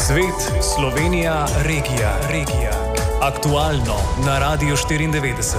Svet, Slovenija, regija. Aktualno na Radiu 94.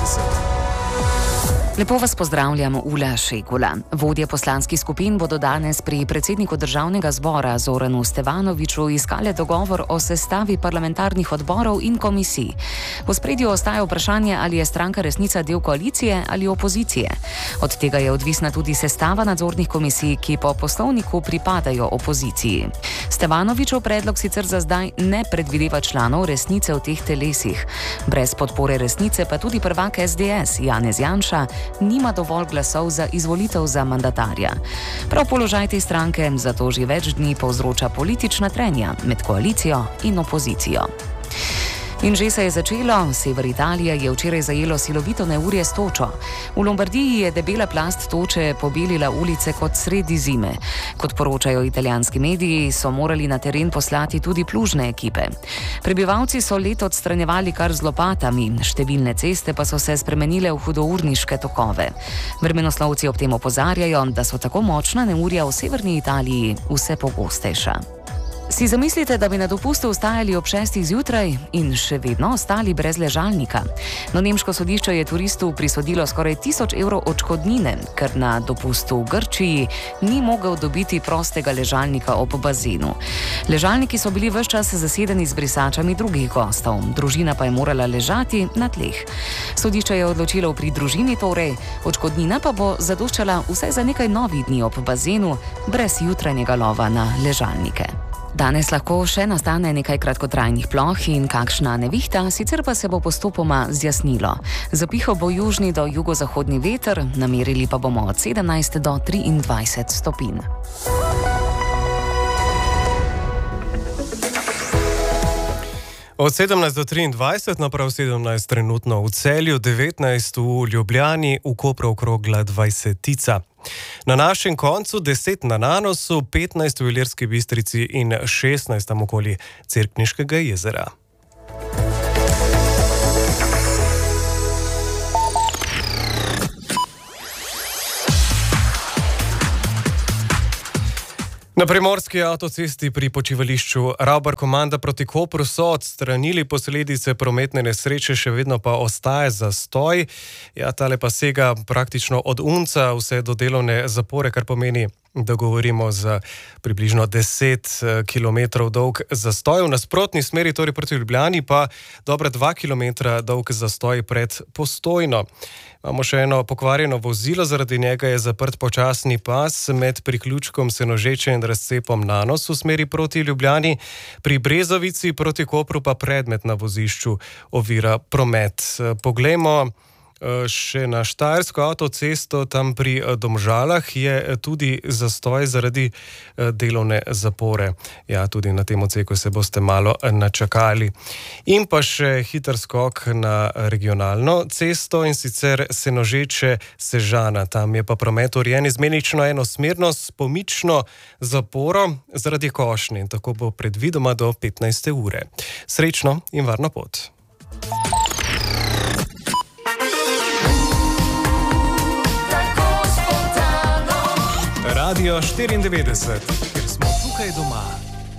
Lepo vas pozdravljam, Ula Šegula. Vodje poslanskih skupin bodo danes pri predsedniku Državnega zbora Zoranu Stevanoviću iskale dogovor o sestavi parlamentarnih odborov in komisij. V ospredju ostaja vprašanje, ali je stranka Resnica del koalicije ali opozicije. Od tega je odvisna tudi sestava nadzornih komisij, ki po poslovniku pripadajo opoziciji. Stevanovićev predlog sicer za zdaj ne predvideva članov Resnice v teh telesih. Brez podpore Resnice pa tudi prvak SDS Janez Janša nima dovolj glasov za izvolitev za mandatarja. Prav položaj te stranke zato že več dni povzroča politična trenja med koalicijo in opozicijo. In že se je začelo. Sever Italije je včeraj zajelo silovito neurje s točo. V Lombardiji je debela plast toče pobelila ulice kot sredi zime. Kot poročajo italijanski mediji, so morali na teren poslati tudi plužne ekipe. Prebivalci so led odstranjevali kar z lopatami, številne ceste pa so se spremenile v hudourniške tokove. Vremenoslovci ob tem opozarjajo, da so tako močna neurja v severni Italiji vse pogostejša. Si zamislite, da bi na dopustu vstajali ob 6. zjutraj in še vedno ostali brez ležalnika? No, nemško sodišče je turistu prisodilo skoraj 1000 evrov odškodnine, ker na dopustu v Grčiji ni mogel dobiti prostega ležalnika ob bazenu. Ležalniki so bili ves čas zasedeni z brisačami drugih gostov, družina pa je morala ležati na tleh. Sodišče je odločilo pri družini torej, odškodnina pa bo zadoščala vsaj za nekaj novih dni ob bazenu, brez jutranjega lova na ležalnike. Danes lahko še nastane nekaj kratkotrajnih ploh in kakšna nevihta, sicer pa se bo postopoma zjasnilo. Zapihal bo južni do jugozahodni veter, namerili pa bomo od 17 do 23 stopinj. Od 17 do 23, naprav 17 trenutno v Celju, 19 v Ljubljani, v Kopru okrogla 20. Na našem koncu 10 na Nanosu, 15 v Ilirski Bistrici in 16 tam okoli Cerkniškega jezera. Na primorski avtocesti pri počivališču Ravbar-Komanda proti Kopru so odstranili posledice prometne nesreče, še vedno pa ostaja zastoj. Ja, tale pa sega praktično od Unca vse do delovne zapore, kar pomeni, da govorimo za približno 10 km dolg zastoj. V nasprotni smeri, torej proti Ljubljani, pa dobra 2 km dolg zastoj pred Postojno. Imamo še eno pokvarjeno vozilo, zaradi njega je zaprt počasni pas med priključkom Senožeče in razcepom Nanos v smeri proti Ljubljani. Pri Brezovici proti Kopru pa predmet na vozišču ovira promet. Poglejmo še na Štajersko avtocesto, tam pri Domžalah je tudi zastoj zaradi delovne zapore. Ja, tudi na tem odseku se boste malo načakali. In pa še hiter skok na regionalno cesto, in sicer Senožeče Sežana. Tam je pa promet urejen izmenično enosmerno s pomično zaporo zaradi košnje. Tako bo predvidoma do 15. ure. Srečno in varno pot. Radio 94, ker smo tukaj doma.